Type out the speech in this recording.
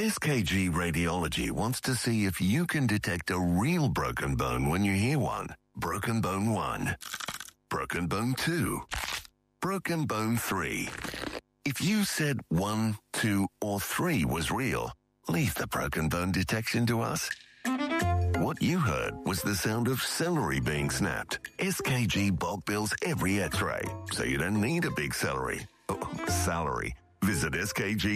SKG Radiology wants to see if you can detect a real broken bone when you hear one. Broken bone 1. Broken bone 2. Broken bone 3. If you said 1, 2, or 3 was real, leave the broken bone detection to us. What you heard was the sound of celery being snapped. SKG bulk bills every x-ray, so you don't need a big salary. Visit SKG